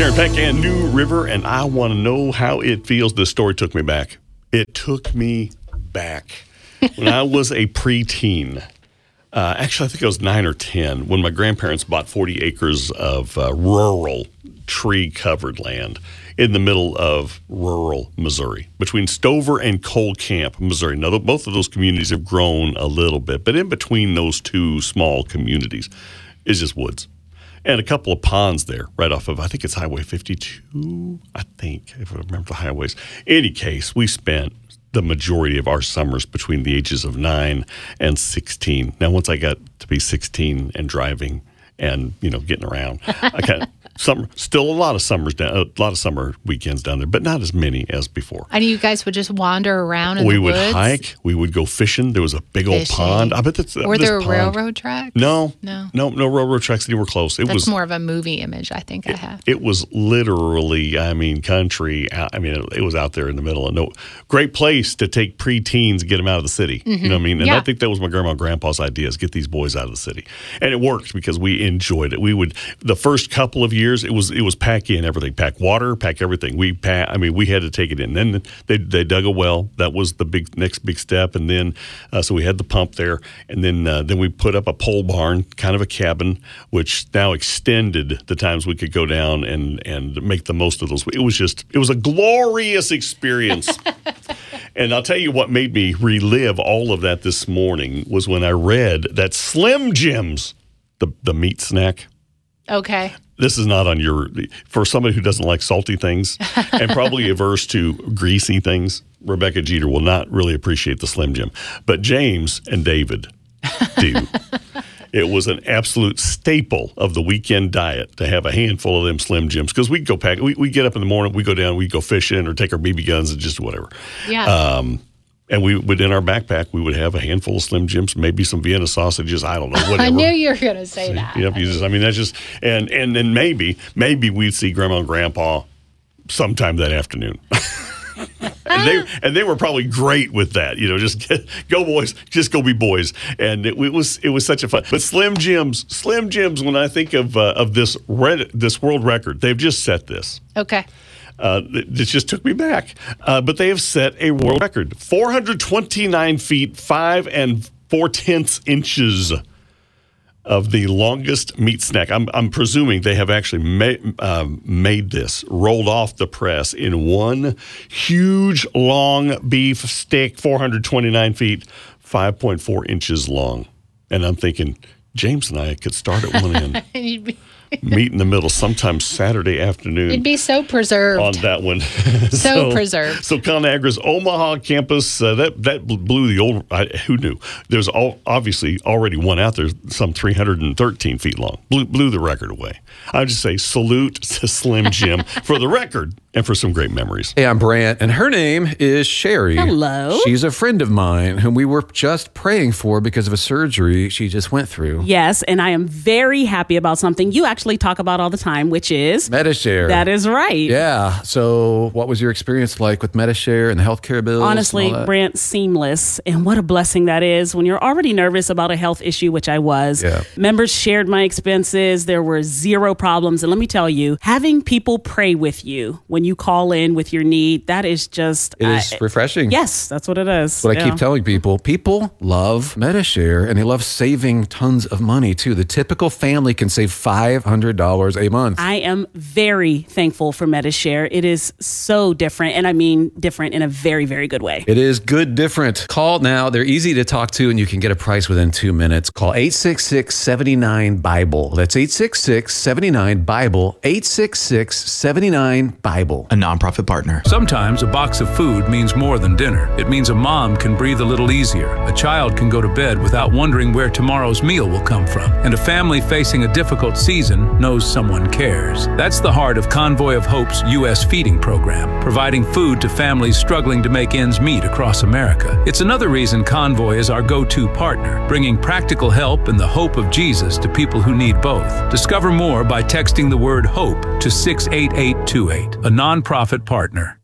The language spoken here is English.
Darren Peck and New River, and I want to know how it feels. This story took me back. It took me back when I was a preteen. Actually, I think I was 9 or 10 when my grandparents bought 40 acres of rural tree-covered land in the middle of rural Missouri, between Stover and Cole Camp, Missouri. Now, both of those communities have grown a little bit, but in between those two small communities is just woods. And a couple of ponds there right off of, I think it's Highway 52, I think, if I remember the highways. In any case, we spent the majority of our summers between the ages of 9 and 16. Now, once I got to be 16 and driving and, getting around, I kind of still a lot of summer weekends down there, but not as many as before. And you guys would just wander around in the woods? We would hike. We would go fishing. There was a big old pond. I bet that's Were there railroad tracks? No railroad tracks anywhere close. That's more of a movie image I think I have. It was literally, country. It was out there in the middle of great place to take preteens, get them out of the city. Mm-hmm. You know what I mean? And I think that was my grandma and grandpa's idea, is get these boys out of the city. And it worked because we enjoyed it. We would, the first couple of years, it was pack in everything, pack water, pack everything. We had to take it in. Then they dug a well. That was the next big step. And then so we had the pump there. And then we put up a pole barn, kind of a cabin, which now extended the times we could go down and make the most of those. It was a glorious experience. And I'll tell you what made me relive all of that this morning was when I read that Slim Jims, the meat snack. Okay. This is not for somebody who doesn't like salty things and probably averse to greasy things. Rebecca Jeter will not really appreciate the Slim Jim, but James and David do. It was an absolute staple of the weekend diet to have a handful of them Slim Jims, because we'd go pack. We get up in the morning, we go down, we go fishing or take our BB guns and just whatever. Yeah. And we would, in our backpack, we would have a handful of Slim Jims, maybe some Vienna sausages. I don't know, whatever. I knew you were going to say that. Yep. That's just, and then maybe we'd see Grandma and Grandpa sometime that afternoon. and they were probably great with that. Just go boys, just go be boys. And it was such a fun. But Slim Jims. When I think of this world record, they've just set this. Okay. It just took me back. But they have set a world record. 429 feet, 5 4/10 inches of the longest meat snack. I'm presuming they have actually made this, rolled off the press in one huge, long beef stick, 429 feet, 5.4 inches long. And I'm thinking, James and I could start at one end. Meet in the middle sometime Saturday afternoon. It'd be so preserved. On that one. so preserved. So ConAgra's Omaha campus, that blew the old, who knew? There's obviously already one out there, some 313 feet long. Blew the record away. I would just say salute to Slim Jim for the record and for some great memories. Hey, I'm Brant, and her name is Sherry. Hello. She's a friend of mine whom we were just praying for because of a surgery she just went through. Yes, and I am very happy about something you actually talk about all the time, which is Medi-Share. That is right. Yeah. So what was your experience like with Medi-Share and the healthcare bills? Honestly, Brant, seamless. And what a blessing that is when you're already nervous about a health issue, which I was. Yeah. Members shared my expenses. There were zero problems. And let me tell you, having people pray with you when you call in with your need, that is just... It is refreshing. Yes, that's what it is. What I keep telling people love Medi-Share, and they love saving tons of money, too. The typical family can save $500 a month. I am very thankful for Medi-Share. It is so different, and I mean different in a very, very good way. It is good different. Call now. They're easy to talk to, and you can get a price within 2 minutes. Call 866-79-BIBLE. That's 866-79-BIBLE. 866-79-BIBLE. A nonprofit partner. Sometimes a box of food means more than dinner. It means a mom can breathe a little easier. A child can go to bed without wondering where tomorrow's meal will come from. And a family facing a difficult season knows someone cares. That's the heart of Convoy of Hope's U.S. feeding program, providing food to families struggling to make ends meet across America. It's another reason Convoy is our go-to partner, bringing practical help and the hope of Jesus to people who need both. Discover more by texting the word HOPE to 68828, a nonprofit partner.